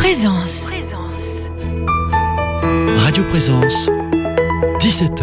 Présence. Radio Présence, 17h.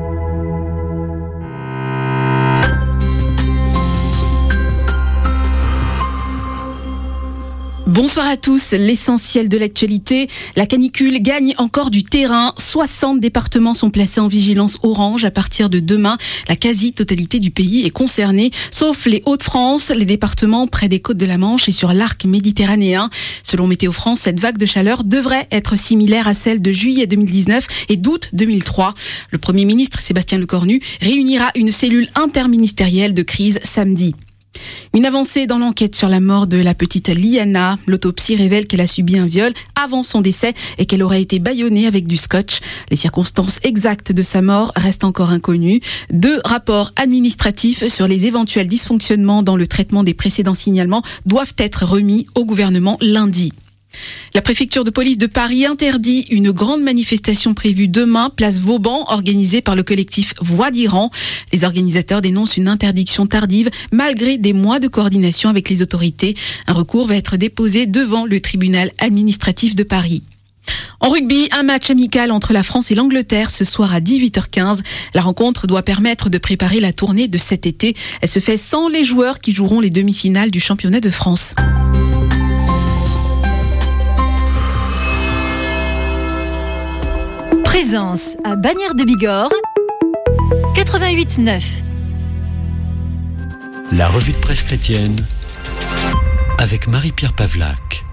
Bonsoir à tous, l'essentiel de l'actualité, la canicule gagne encore du terrain, 60 départements sont placés en vigilance orange à partir de demain, la quasi-totalité du pays est concernée, sauf les Hauts-de-France, les départements près des côtes de la Manche et sur l'arc méditerranéen. Selon Météo France, cette vague de chaleur devrait être similaire à celle de juillet 2019 et d'août 2003. Le Premier ministre Sébastien Lecornu réunira une cellule interministérielle de crise samedi. Une avancée dans l'enquête sur la mort de la petite Liana. L'autopsie révèle qu'elle a subi un viol avant son décès et qu'elle aurait été bâillonnée avec du scotch. Les circonstances exactes de sa mort restent encore inconnues. 2 rapports administratifs sur les éventuels dysfonctionnements dans le traitement des précédents signalements doivent être remis au gouvernement lundi. La préfecture de police de Paris interdit une grande manifestation prévue demain, place Vauban, organisée par le collectif Voix d'Iran. Les organisateurs dénoncent une interdiction tardive malgré des mois de coordination avec les autorités. Un recours va être déposé devant le tribunal administratif de Paris. En rugby, un match amical entre la France et l'Angleterre ce soir à 18h15. La rencontre doit permettre de préparer la tournée de cet été. Elle se fait sans les joueurs qui joueront les demi-finales du championnat de France. Présence à Bagnères de Bigorre, 88.9. La revue de presse chrétienne avec Marie-Pierre Pavlac.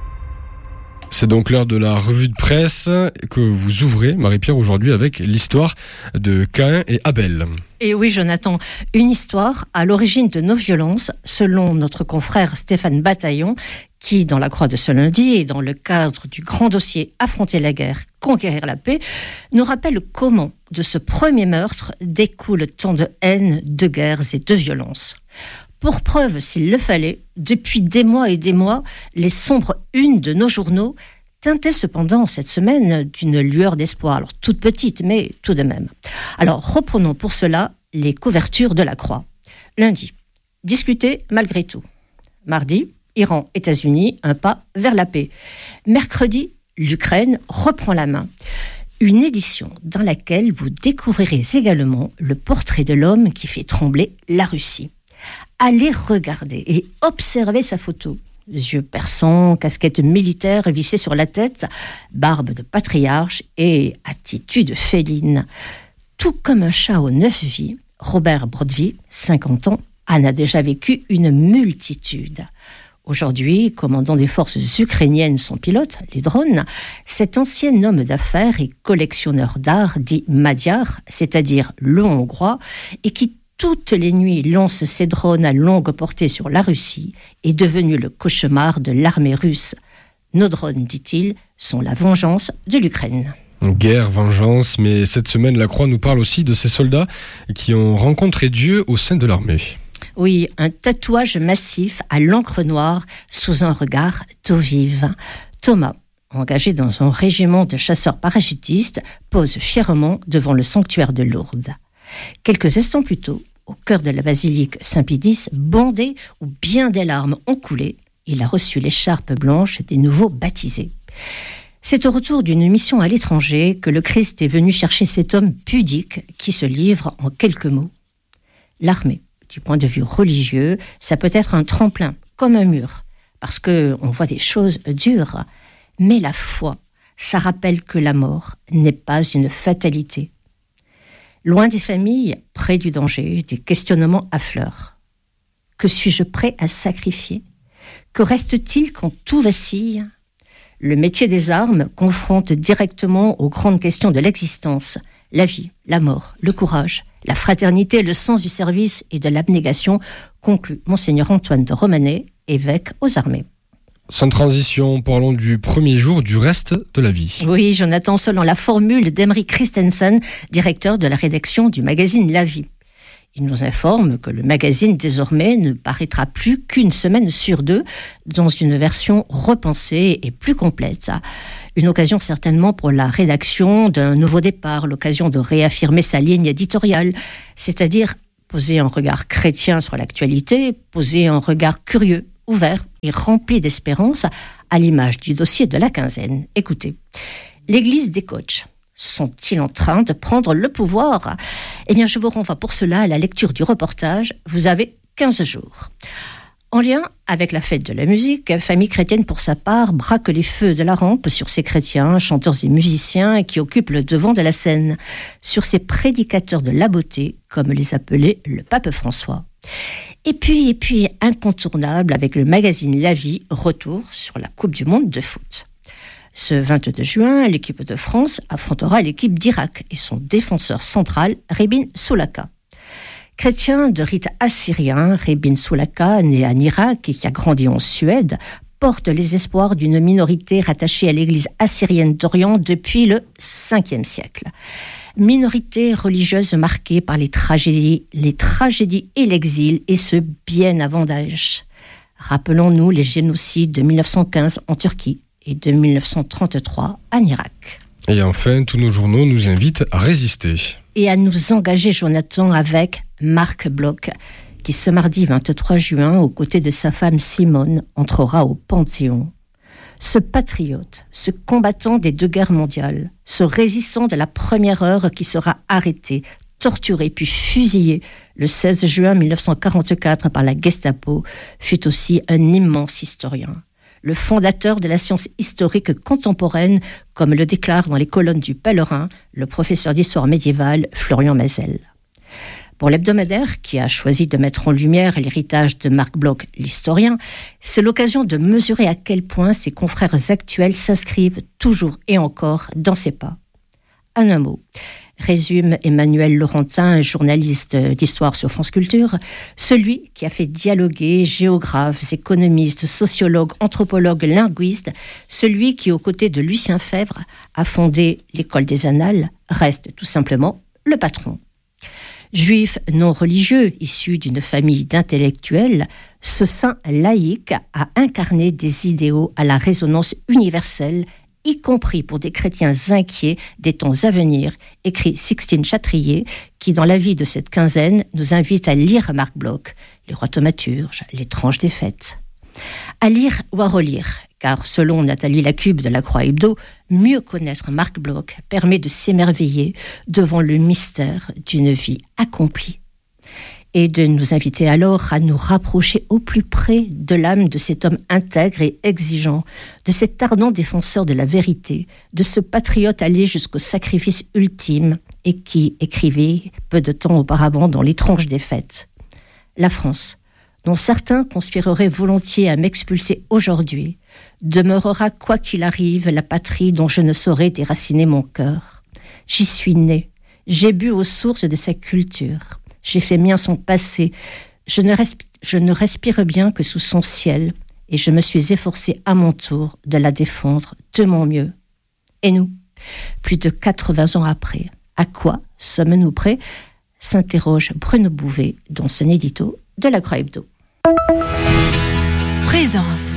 C'est donc l'heure de la revue de presse que vous ouvrez, Marie-Pierre, aujourd'hui avec l'histoire de Caïn et Abel. Et oui, Jonathan, une histoire à l'origine de nos violences, selon notre confrère Stéphane Bataillon, qui, dans la Croix de ce lundi et dans le cadre du grand dossier Affronter la guerre, conquérir la paix, nous rappelle comment de ce premier meurtre découle tant de haine, de guerres et de violences. Pour preuve, s'il le fallait, depuis des mois et des mois, les sombres unes de nos journaux teintaient cependant cette semaine d'une lueur d'espoir, alors toute petite, mais tout de même. Alors reprenons pour cela les couvertures de la Croix. Lundi, discuter malgré tout. Mardi, Iran, États-Unis, un pas vers la paix. Mercredi, l'Ukraine reprend la main. Une édition dans laquelle vous découvrirez également le portrait de l'homme qui fait trembler la Russie. Allez regarder et observer sa photo. Yeux perçants, casquette militaire vissée sur la tête, barbe de patriarche et attitude féline. Tout comme un chat aux 9 vies, Robert Brodvy, 50 ans, en a déjà vécu une multitude. Aujourd'hui, commandant des forces ukrainiennes son pilote, les drones, cet ancien homme d'affaires et collectionneur d'art dit Madiar, c'est-à-dire le hongrois, et qui toutes les nuits lance ses drones à longue portée sur la Russie, est devenu le cauchemar de l'armée russe. Nos drones, dit-il, sont la vengeance de l'Ukraine. Guerre, vengeance, mais cette semaine, la Croix nous parle aussi de ces soldats qui ont rencontré Dieu au sein de l'armée. Oui, un tatouage massif à l'encre noire sous un regard d'eau vive. Thomas, engagé dans un régiment de chasseurs parachutistes, pose fièrement devant le sanctuaire de Lourdes. Quelques instants plus tôt, au cœur de la basilique Saint-Pédis, bandé où bien des larmes ont coulé, il a reçu l'écharpe blanche des nouveaux baptisés. C'est au retour d'une mission à l'étranger que le Christ est venu chercher cet homme pudique qui se livre en quelques mots. L'armée, du point de vue religieux, ça peut être un tremplin, comme un mur, parce qu'on voit des choses dures. Mais la foi, ça rappelle que la mort n'est pas une fatalité. Loin des familles, près du danger, des questionnements affleurent. Que suis-je prêt à sacrifier ? Que reste-t-il quand tout vacille ? Le métier des armes confronte directement aux grandes questions de l'existence. La vie, la mort, le courage, la fraternité, le sens du service et de l'abnégation, conclut Monseigneur Antoine de Romanet, évêque aux armées. Sans transition, parlons du premier jour du reste de la vie. Oui, Jonathan, selon la formule d'Emeric Christensen, directeur de la rédaction du magazine La Vie. Il nous informe que le magazine, désormais, ne paraîtra plus qu'une semaine sur 2, dans une version repensée et plus complète. Une occasion certainement pour la rédaction d'un nouveau départ, l'occasion de réaffirmer sa ligne éditoriale, c'est-à-dire poser un regard chrétien sur l'actualité, poser un regard curieux ouvert et rempli d'espérance, à l'image du dossier de la quinzaine. Écoutez, l'église des coachs. Sont-ils en train de prendre le pouvoir ? Eh bien, je vous renvoie pour cela à la lecture du reportage. Vous avez 15 jours. En lien avec la fête de la musique, Famille Chrétienne, pour sa part, braque les feux de la rampe sur ces chrétiens, chanteurs et musiciens qui occupent le devant de la scène, sur ces prédicateurs de la beauté, comme les appelait le pape François. Et puis, incontournable avec le magazine La Vie, retour sur la Coupe du Monde de foot. Ce 22 juin, l'équipe de France affrontera l'équipe d'Irak et son défenseur central, Rebin Soulaka. Chrétien de rite assyrien, Rebin Soulaka, né en Irak et qui a grandi en Suède, porte les espoirs d'une minorité rattachée à l'église assyrienne d'Orient depuis le 5e siècle. Minorité religieuse marquée par les tragédies et l'exil, et ce bien avant Daesh. Rappelons-nous les génocides de 1915 en Turquie et de 1933 en Irak. Et enfin, tous nos journaux nous invitent à résister. Et à nous engager, Jonathan, avec Marc Bloch, qui ce mardi 23 juin, aux côtés de sa femme Simone, entrera au Panthéon. Ce patriote, ce combattant des 2 guerres mondiales, ce résistant de la première heure qui sera arrêté, torturé puis fusillé le 16 juin 1944 par la Gestapo, fut aussi un immense historien. Le fondateur de la science historique contemporaine, comme le déclare dans les colonnes du Pèlerin le professeur d'histoire médiévale Florian Mazel. Pour l'hebdomadaire, qui a choisi de mettre en lumière l'héritage de Marc Bloch, l'historien, c'est l'occasion de mesurer à quel point ses confrères actuels s'inscrivent toujours et encore dans ses pas. En un mot, résume Emmanuel Laurentin, journaliste d'histoire sur France Culture, celui qui a fait dialoguer géographes, économistes, sociologues, anthropologues, linguistes, celui qui, aux côtés de Lucien Febvre, a fondé l'École des Annales, reste tout simplement le patron. Juif non religieux, issu d'une famille d'intellectuels, ce saint laïque a incarné des idéaux à la résonance universelle, y compris pour des chrétiens inquiets des temps à venir, écrit Sixtine Chatrier, qui, dans la vie de cette quinzaine, nous invite à lire Marc Bloch, les rois thaumaturges, les tranches des fêtes. À lire ou à relire, car selon Nathalie Lacube de la Croix Hebdo, mieux connaître Marc Bloch permet de s'émerveiller devant le mystère d'une vie accomplie. Et de nous inviter alors à nous rapprocher au plus près de l'âme de cet homme intègre et exigeant, de cet ardent défenseur de la vérité, de ce patriote allé jusqu'au sacrifice ultime et qui écrivait peu de temps auparavant dans Les tranches des fêtes. La France, dont certains conspireraient volontiers à m'expulser aujourd'hui, demeurera quoi qu'il arrive la patrie dont je ne saurais déraciner mon cœur. J'y suis né, j'ai bu aux sources de sa culture. J'ai fait mien son passé, je ne respire bien que sous son ciel, et je me suis efforcé à mon tour de la défendre de mon mieux. Et nous, plus de 80 ans après, à quoi sommes-nous prêts ? S'interroge Bruno Bouvet dans son édito de la Croix Hebdo. Présence.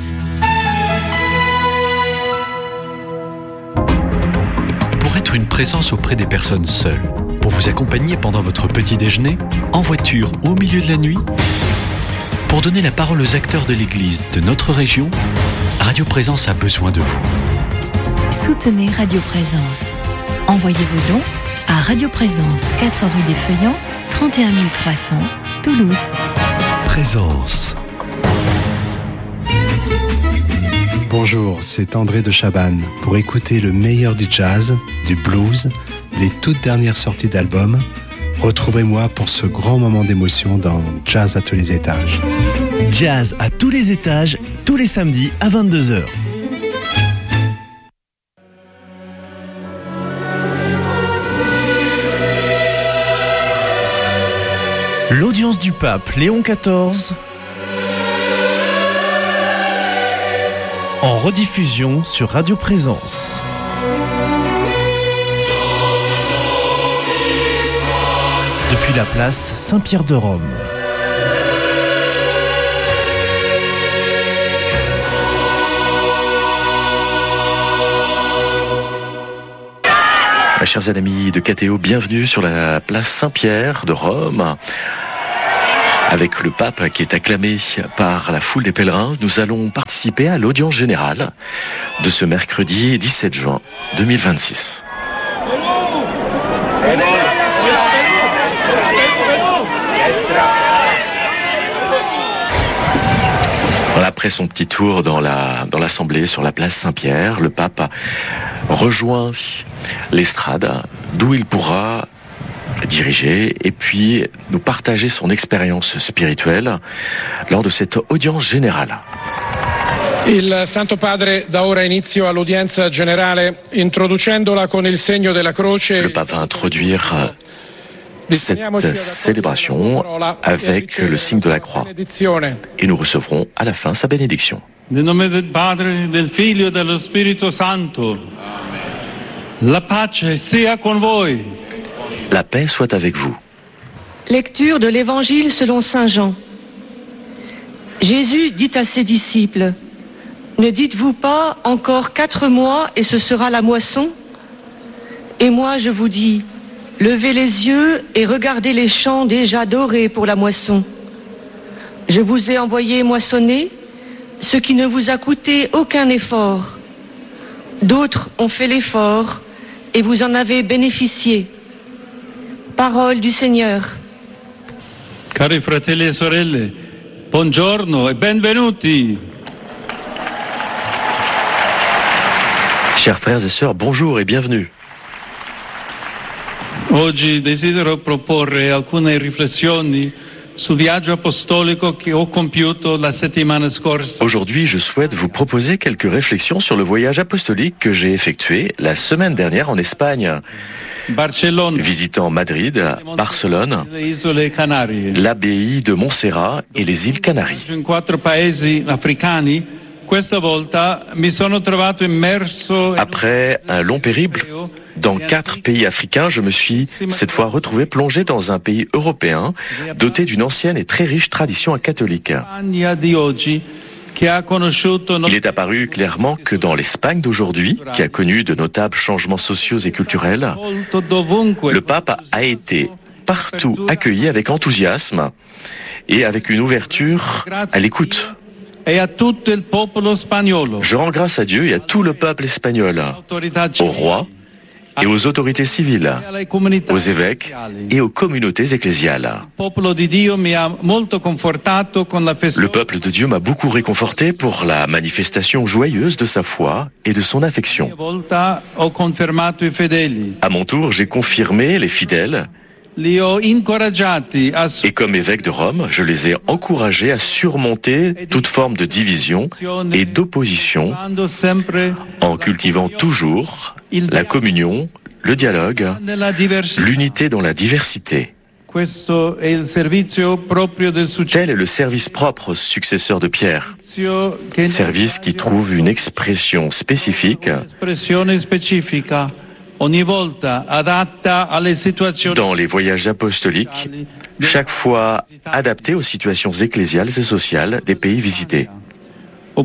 Pour être une présence auprès des personnes seules, pour vous accompagner pendant votre petit déjeuner, en voiture ou au milieu de la nuit, pour donner la parole aux acteurs de l'Église de notre région, Radio Présence a besoin de vous. Soutenez Radio Présence. Envoyez vos dons à Radio Présence, 4 rue des Feuillants, 31 300, Toulouse. Présence. Bonjour, c'est André de Chabannes. Pour écouter le meilleur du jazz, du blues, les toutes dernières sorties d'albums, retrouvez-moi pour ce grand moment d'émotion dans Jazz à tous les étages. Jazz à tous les étages, tous les samedis à 22h. L'audience du pape Léon XIV en rediffusion sur Radio Présence. Depuis la place Saint-Pierre de Rome. Chers amis de KTO, bienvenue sur la place Saint-Pierre de Rome. Avec le pape qui est acclamé par la foule des pèlerins, nous allons participer à l'audience générale de ce mercredi 17 juin 2026. Après son petit tour dans l'Assemblée sur la place Saint-Pierre, le pape rejoint l'estrade d'où il pourra diriger et puis nous partager son expérience spirituelle lors de cette audience générale. Il Santo Padre dà ora inizio all'udienza generale introducendola con il segno della croce. Le pape va introduire cette célébration avec le signe de la croix et nous recevrons à la fin sa bénédiction. Nel nome del Padre, del Figlio e dello Spirito Santo. La pace sia con voi. La paix soit avec vous. Lecture de l'Évangile selon saint Jean. Jésus dit à ses disciples: ne dites-vous pas encore 4 mois et ce sera la moisson? Et moi je vous dis, levez les yeux et regardez les champs déjà dorés pour la moisson. Je vous ai envoyé moissonner ce qui ne vous a coûté aucun effort. D'autres ont fait l'effort et vous en avez bénéficié. Parole du Seigneur. Cari fratelli e sorelle, buongiorno e benvenuti. Chers frères et sœurs, bonjour et bienvenue. Oggi desidero proporre alcune riflessioni sul viaggio apostolico che ho compiuto la settimana scorsa. Aujourd'hui, je souhaite vous proposer quelques réflexions sur le voyage apostolique que j'ai effectué la semaine dernière en Espagne. Barcellone, visitant Madrid, Barcelone, l'abbaye de Montserrat et les îles Canaries. In 4 paesi africani, questa volta mi sono trovato immerso. Après un long périple dans 4 pays africains, je me suis cette fois retrouvé plongé dans un pays européen doté d'une ancienne et très riche tradition catholique. Il est apparu clairement que dans l'Espagne d'aujourd'hui, qui a connu de notables changements sociaux et culturels, le pape a été partout accueilli avec enthousiasme et avec une ouverture à l'écoute. Je rends grâce à Dieu et à tout le peuple espagnol, au roi et aux autorités civiles, aux évêques et aux communautés ecclésiales. Le peuple de Dieu m'a beaucoup réconforté pour la manifestation joyeuse de sa foi et de son affection. À mon tour, j'ai confirmé les fidèles et comme évêque de Rome, je les ai encouragés à surmonter toute forme de division et d'opposition en cultivant toujours la communion, le dialogue, l'unité dans la diversité. Tel est le service propre successeur de Pierre, service qui trouve une expression spécifique dans les voyages apostoliques, chaque fois adapté aux situations ecclésiales et sociales des pays visités. En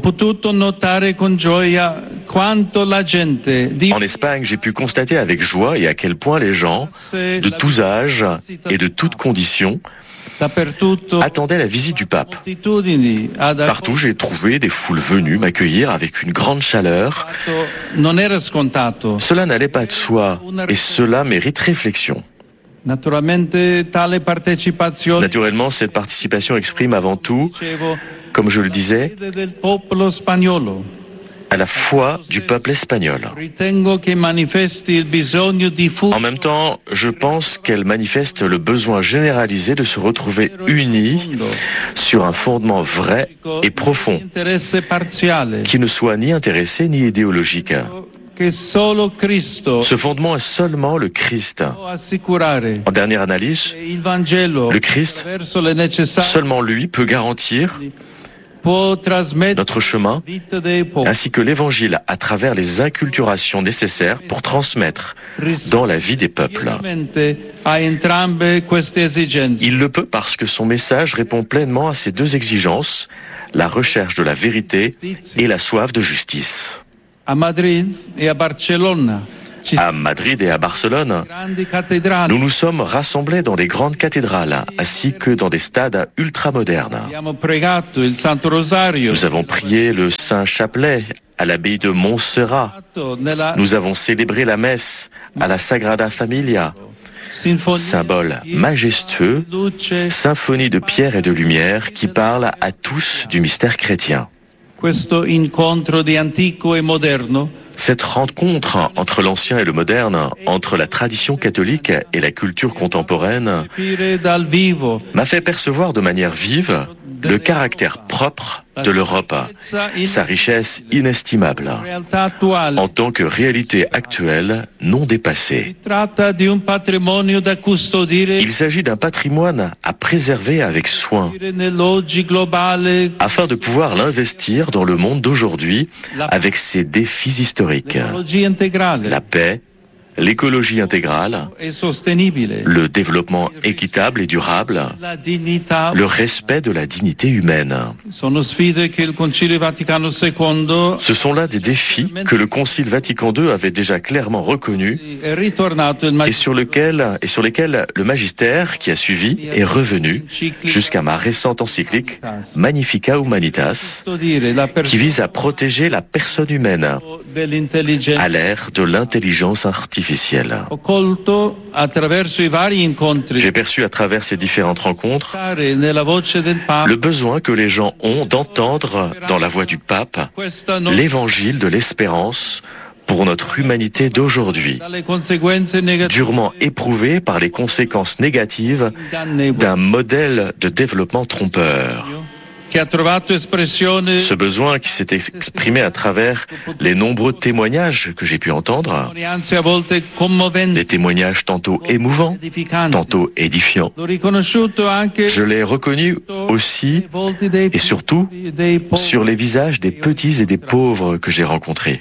Espagne, j'ai pu constater avec joie et à quel point les gens, de tous âges et de toutes conditions, attendaient la visite du pape. Partout, j'ai trouvé des foules venues m'accueillir avec une grande chaleur. Cela n'allait pas de soi et cela mérite réflexion. Naturellement, cette participation exprime avant tout, comme je le disais, à la foi du peuple espagnol. En même temps, je pense qu'elle manifeste le besoin généralisé de se retrouver unis sur un fondement vrai et profond, qui ne soit ni intéressé ni idéologique. Ce fondement est seulement le Christ. En dernière analyse, le Christ, seulement lui peut garantir notre chemin, ainsi que l'Évangile à travers les inculturations nécessaires pour transmettre dans la vie des peuples. Il le peut parce que son message répond pleinement à ces 2 exigences, la recherche de la vérité et la soif de justice. À Madrid et à Barcelone, nous nous sommes rassemblés dans les grandes cathédrales, ainsi que dans des stades ultramodernes. Nous avons prié le Saint-Chapelet à l'abbaye de Montserrat. Nous avons célébré la messe à la Sagrada Familia. Symbole majestueux, symphonie de pierre et de lumière qui parle à tous du mystère chrétien. Cette rencontre entre l'ancien et le moderne, entre la tradition catholique et la culture contemporaine, m'a fait percevoir de manière vive le caractère propre de l'Europe, sa richesse inestimable, en tant que réalité actuelle non dépassée. Il s'agit d'un patrimoine à préserver avec soin, afin de pouvoir l'investir dans le monde d'aujourd'hui avec ses défis historiques. La paix, l'écologie intégrale, le développement équitable et durable, le respect de la dignité humaine. Ce sont là des défis que le Concile Vatican II avait déjà clairement reconnus et sur lesquels le magistère qui a suivi est revenu jusqu'à ma récente encyclique Magnificat Humanitas, qui vise à protéger la personne humaine à l'ère de l'intelligence artificielle. J'ai perçu à travers ces différentes rencontres le besoin que les gens ont d'entendre dans la voix du pape l'évangile de l'espérance pour notre humanité d'aujourd'hui, durement éprouvée par les conséquences négatives d'un modèle de développement trompeur. Ce besoin qui s'est exprimé à travers les nombreux témoignages que j'ai pu entendre, des témoignages tantôt émouvants, tantôt édifiants. Je l'ai reconnu aussi et surtout sur les visages des petits et des pauvres que j'ai rencontrés.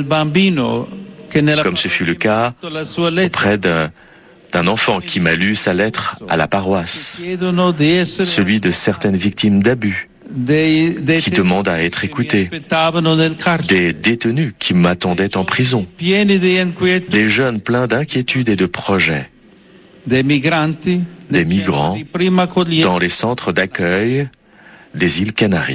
Comme ce fut le cas auprès d'un enfant qui m'a lu sa lettre à la paroisse, celui de certaines victimes d'abus, qui demandent à être écoutés, des détenus qui m'attendaient en prison, des jeunes pleins d'inquiétudes et de projets, des migrants dans les centres d'accueil des îles Canaries.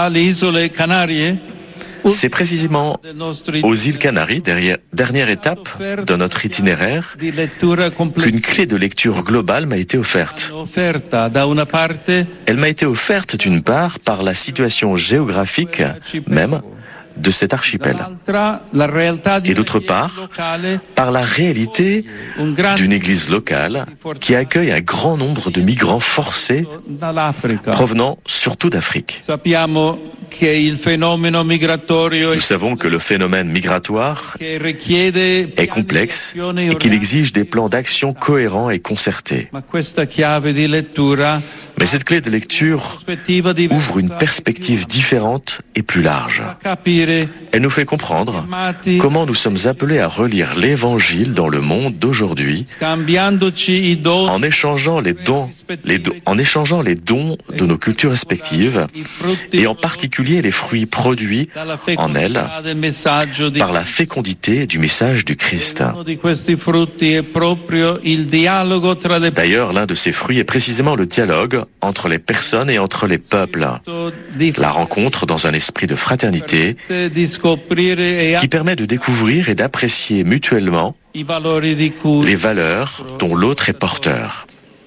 C'est précisément aux îles Canaries, dernière étape de notre itinéraire, qu'une clé de lecture globale m'a été offerte. Elle m'a été offerte d'une part par la situation géographique même de cet archipel, et d'autre part par la réalité d'une église locale qui accueille un grand nombre de migrants forcés provenant surtout d'Afrique. Nous savons que le phénomène migratoire est complexe et qu'il exige des plans d'action cohérents et concertés. Mais cette clé de lecture ouvre une perspective différente et plus large. Elle nous fait comprendre comment nous sommes appelés à relire l'Évangile dans le monde d'aujourd'hui en échangeant les dons de nos cultures respectives et en particulier les fruits produits en elles par la fécondité du message du Christ. D'ailleurs, l'un de ces fruits est précisément le dialogue entre les personnes et entre les peuples. La rencontre dans un esprit de fraternité qui permet de découvrir et d'apprécier mutuellement les valeurs dont l'autre est porteur.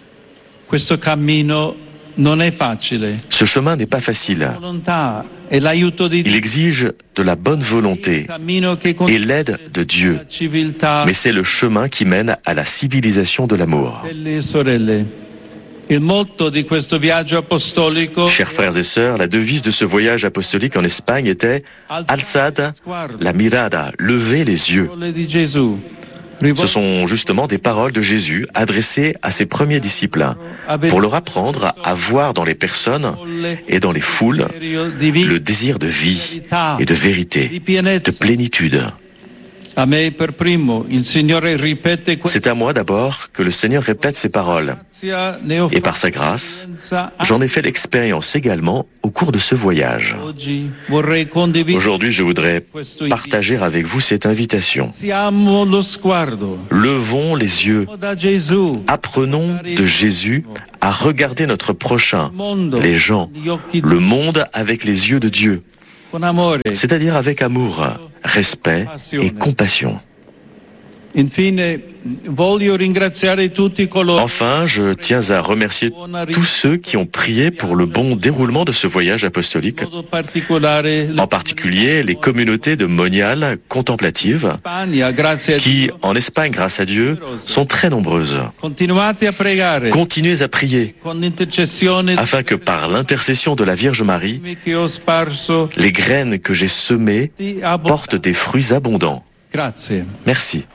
Ce chemin n'est pas facile. Il exige de la bonne volonté et l'aide de Dieu. Mais c'est le chemin qui mène à la civilisation de l'amour. Chers frères et sœurs, la devise de ce voyage apostolique en Espagne était « Alzad la mirada », lever les yeux. Ce sont justement des paroles de Jésus adressées à ses premiers disciples pour leur apprendre à voir dans les personnes et dans les foules le désir de vie et de vérité, de plénitude. C'est à moi d'abord que le Seigneur répète ces paroles. Et par sa grâce, j'en ai fait l'expérience également au cours de ce voyage. Aujourd'hui, je voudrais partager avec vous cette invitation. Levons les yeux. Apprenons de Jésus à regarder notre prochain, les gens, le monde avec les yeux de Dieu. C'est-à-dire avec amour, respect et compassion. Enfin, je tiens à remercier tous ceux qui ont prié pour le bon déroulement de ce voyage apostolique, en particulier les communautés de moniales contemplatives qui, en Espagne, grâce à Dieu, sont très nombreuses. Continuez à prier afin que par l'intercession de la Vierge Marie, les graines que j'ai semées portent des fruits abondants. Merci.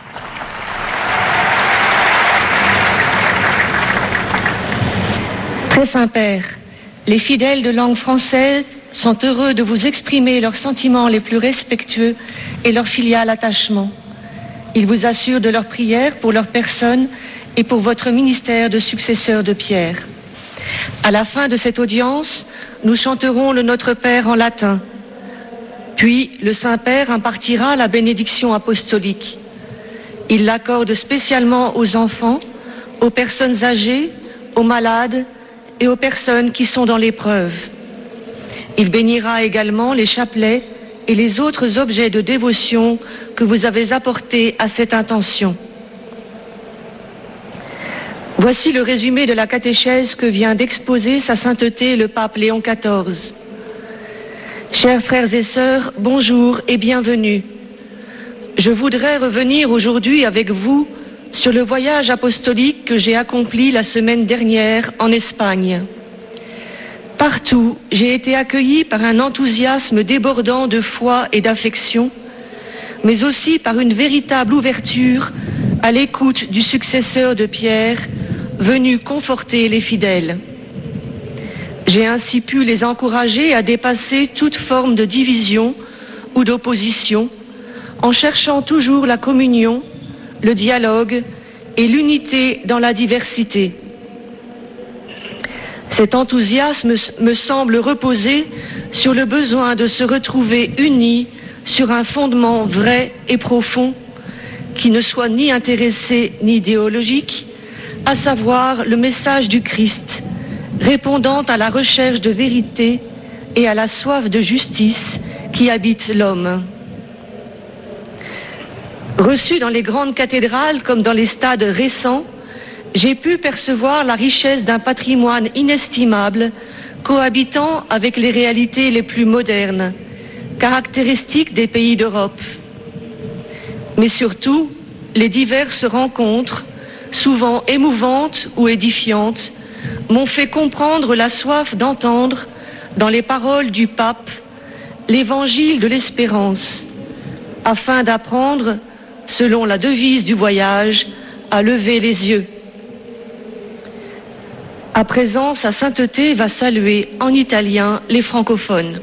Très Saint-Père, les fidèles de langue française sont heureux de vous exprimer leurs sentiments les plus respectueux et leur filial attachement. Ils vous assurent de leurs prières pour leur personne et pour votre ministère de successeur de Pierre. À la fin de cette audience, nous chanterons le Notre Père en latin. Puis, le Saint-Père impartira la bénédiction apostolique. Il l'accorde spécialement aux enfants, aux personnes âgées, aux malades et aux personnes qui sont dans l'épreuve. Il bénira également les chapelets et les autres objets de dévotion que vous avez apportés à cette intention. Voici le résumé de la catéchèse que vient d'exposer Sa Sainteté le pape Léon XIV. Chers frères et sœurs, bonjour et bienvenue. Je voudrais revenir aujourd'hui avec vous sur le voyage apostolique que j'ai accompli la semaine dernière en Espagne. Partout, j'ai été accueilli par un enthousiasme débordant de foi et d'affection, mais aussi par une véritable ouverture à l'écoute du successeur de Pierre, venu conforter les fidèles. J'ai ainsi pu les encourager à dépasser toute forme de division ou d'opposition, en cherchant toujours la communion, le dialogue et l'unité dans la diversité. Cet enthousiasme me semble reposer sur le besoin de se retrouver unis sur un fondement vrai et profond qui ne soit ni intéressé ni idéologique, à savoir le message du Christ, répondant à la recherche de vérité et à la soif de justice qui habite l'homme. Reçu dans les grandes cathédrales comme dans les stades récents, j'ai pu percevoir la richesse d'un patrimoine inestimable, cohabitant avec les réalités les plus modernes, caractéristiques des pays d'Europe. Mais surtout, les diverses rencontres, souvent émouvantes ou édifiantes, m'ont fait comprendre la soif d'entendre, dans les paroles du pape, l'évangile de l'espérance, afin d'apprendre, selon la devise du voyage, à lever les yeux. À présent, Sa Sainteté va saluer en italien les francophones.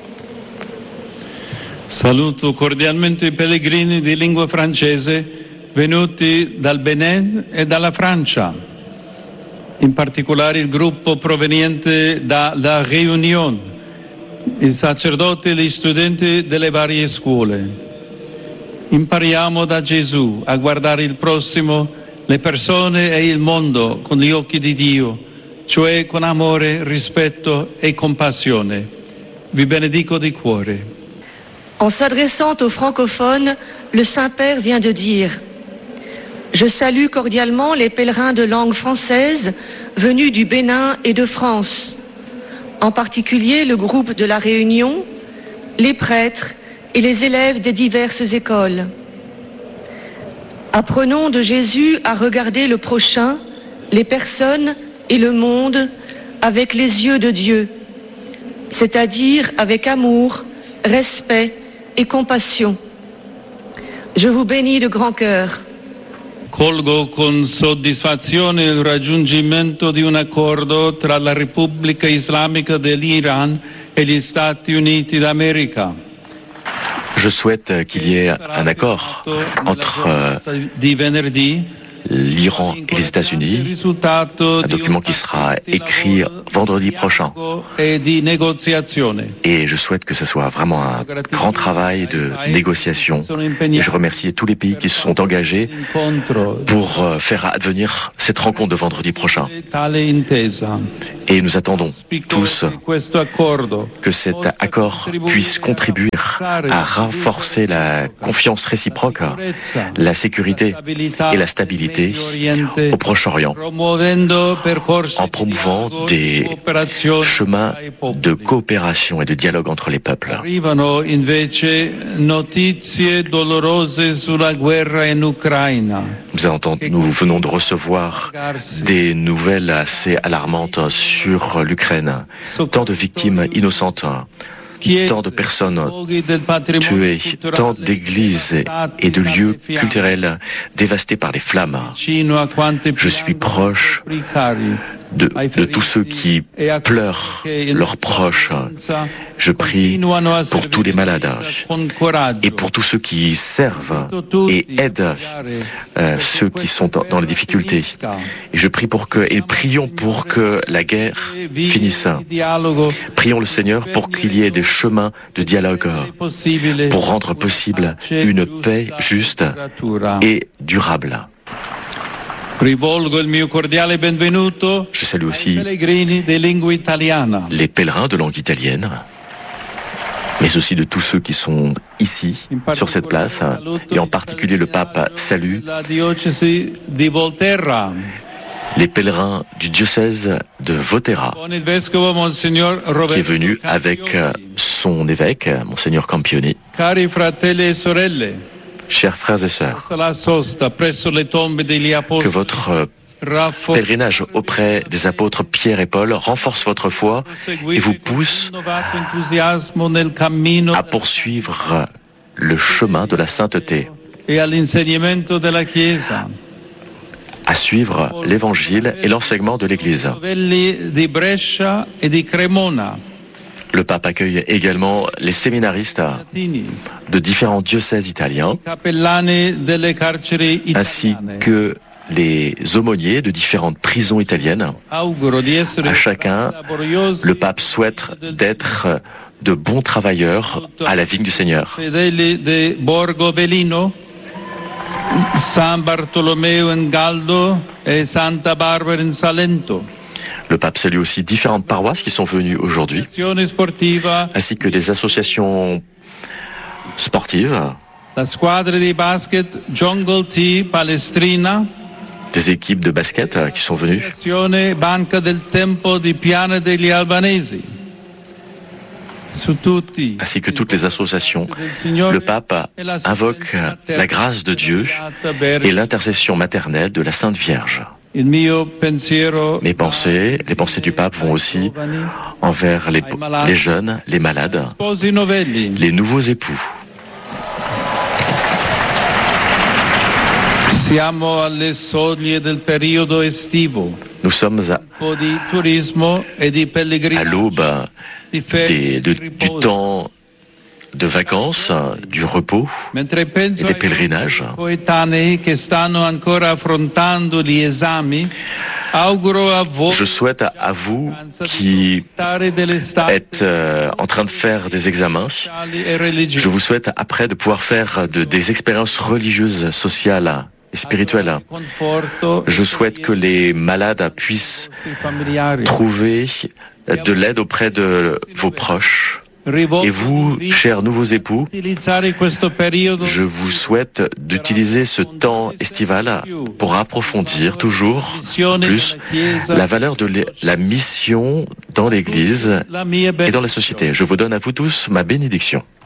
Saluto cordialmente i pellegrini di lingua francese venuti dal Benin e dalla Francia, in particolare il gruppo proveniente dalla Réunion, i sacerdoti e gli studenti delle varie scuole. Impariamo da Gesù a guardare il prossimo, le persone e il mondo con gli occhi di Dio, cioè con amore, rispetto e compassione. Vi benedico di cuore. En s'adressant aux francophones, le Saint-Père vient de dire « Je salue cordialement les pèlerins de langue française venus du Bénin et de France, en particulier le groupe de la Réunion, les prêtres et les élèves des diverses écoles. Apprenons de Jésus à regarder le prochain, les personnes et le monde avec les yeux de Dieu, c'est-à-dire avec amour, respect et compassion. Je vous bénis de grand cœur. Colgo con soddisfazione il raggiungimento di un accordo tra la Repubblica Islamica dell'Iran e gli Stati Uniti d'America. Je souhaite qu'il y ait un accord entre l'Iran et les États-Unis, un document qui sera écrit vendredi prochain. Et je souhaite que ce soit vraiment un grand travail de négociation. Et je remercie tous les pays qui se sont engagés pour faire advenir cette rencontre de vendredi prochain. Et nous attendons tous que cet accord puisse contribuer à renforcer la confiance réciproque, la sécurité et la stabilité au Proche-Orient, en promouvant des chemins de coopération et de dialogue entre les peuples. Nous venons de recevoir des nouvelles assez alarmantes sur l'Ukraine. Tant de victimes innocentes, tant de personnes tuées, tant d'églises et de lieux culturels dévastés par les flammes. Je suis proche de tous ceux qui pleurent leurs proches. Je prie pour tous les malades et pour tous ceux qui servent et aident ceux qui sont dans les difficultés. Et je prie et prions pour que la guerre finisse. Prions le Seigneur pour qu'il y ait des chemins de dialogue pour rendre possible une paix juste et durable. Je salue aussi les pèlerins de langue italienne, mais aussi de tous ceux qui sont ici, sur cette place, et en particulier le pape salue les pèlerins du diocèse de Volterra, qui est venu avec son évêque, Monseigneur Campioni. Chers frères et sœurs, que votre pèlerinage auprès des apôtres Pierre et Paul renforce votre foi et vous pousse à poursuivre le chemin de la sainteté, à suivre l'évangile et l'enseignement de l'Église. Le pape accueille également les séminaristes de différents diocèses italiens, ainsi que les aumôniers de différentes prisons italiennes. À chacun, le pape souhaite d'être de bons travailleurs à la vigne du Seigneur. San Bartolomeo in Galdo et Santa Barbara in Salento. Le pape salue aussi différentes paroisses qui sont venues aujourd'hui, ainsi que des associations sportives, la squadra di basket Jungle Tea Palestrina, des équipes de basket qui sont venues, Banca del Tempo di Piana degli Albanesi, ainsi que toutes les associations. Le pape invoque la grâce de Dieu et l'intercession maternelle de la Sainte Vierge. Mes pensées, les pensées du pape vont aussi envers les jeunes, les malades, les nouveaux époux. Nous sommes à l'aube du temps de vacances, du repos et des pèlerinages. Je souhaite à vous qui êtes en train de faire des examens, je vous souhaite après de pouvoir faire des expériences religieuses, sociales et spirituelles. Je souhaite que les malades puissent trouver de l'aide auprès de vos proches. Et vous, chers nouveaux époux, je vous souhaite d'utiliser ce temps estival pour approfondir toujours plus la valeur de la mission dans l'Église et dans la société. Je vous donne à vous tous ma bénédiction.